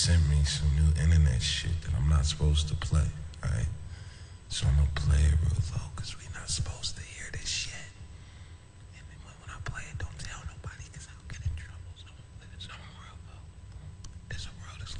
sent me some new internet shit that I'm not supposed to play, right? So I'm gonna play it real low, cause we not supposed